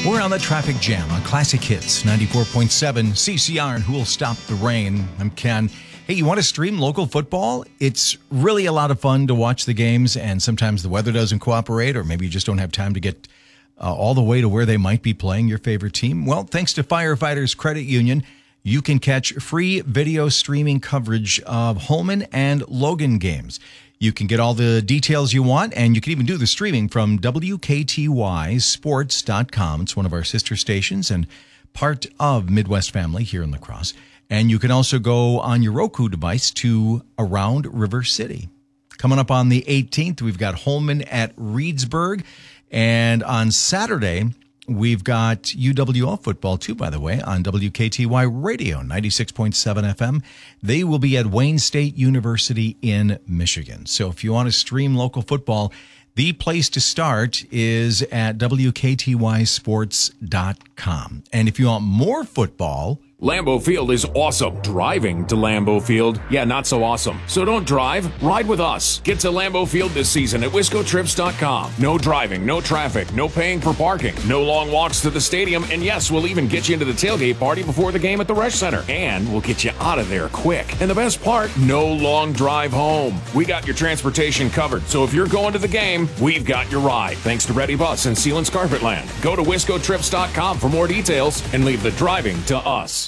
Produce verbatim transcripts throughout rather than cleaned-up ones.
We're on the traffic jam on Classic Hits ninety-four point seven C C R and Who'll Stop the Rain. I'm Ken. Hey, you want to stream local football? It's really a lot of fun to watch the games, and sometimes the weather doesn't cooperate, or maybe you just don't have time to get uh, all the way to where they might be playing your favorite team. Well, thanks to Firefighters Credit Union, you can catch free video streaming coverage of Holmen and Logan games. You can get all the details you want, and you can even do the streaming from W K T Y sports dot com. It's one of our sister stations and part of Midwest Family here in La Crosse. And you can also go on your Roku device to Around River City. Coming up on the eighteenth, we've got Holmen at Reedsburg. And on Saturday, we've got U W L football, too, by the way, on W K T Y Radio, ninety-six point seven F M. They will be at Wayne State University in Michigan. So if you want to stream local football, the place to start is at W K T Y sports dot com. And if you want more football, Lambeau Field is awesome. Driving to Lambeau Field, yeah, not so awesome. So don't drive, ride with us. Get to Lambeau Field this season at wisco trips dot com. No driving, no traffic, no paying for parking, no long walks to the stadium, and yes, we'll even get you into the tailgate party before the game at the Resch Center. And we'll get you out of there quick. And the best part, no long drive home. We got your transportation covered, so if you're going to the game, we've got your ride. Thanks to Ready Bus and Sealands Carpetland. Go to wisco trips dot com for more details and leave the driving to us.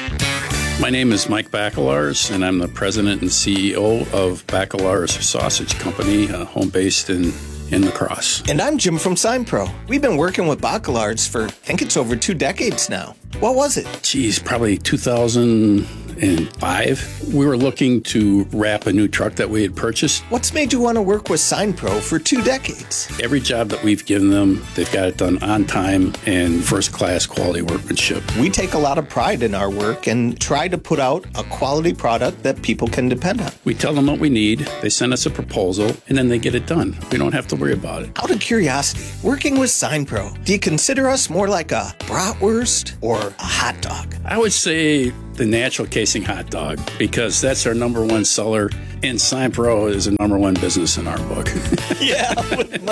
My name is Mike Bacelars, and I'm the president and C E O of Bacelars Sausage Company, uh, home based in, in La Crosse. And I'm Jim from SignPro. We've been working with Bacelars for, I think it's over two decades now. What was it? Geez, probably two thousand five. We were looking to wrap a new truck that we had purchased. What's made you want to work with SignPro for two decades? Every job that we've given them, they've got it done on time and first-class quality workmanship. We take a lot of pride in our work and try to put out a quality product that people can depend on. We tell them what we need, they send us a proposal, and then they get it done. We don't have to worry about it. Out of curiosity, working with SignPro, do you consider us more like a bratwurst or a hot dog? I would say the natural casing hot dog, because that's our number one seller, and SignPro is the number one business in our book. Yeah, with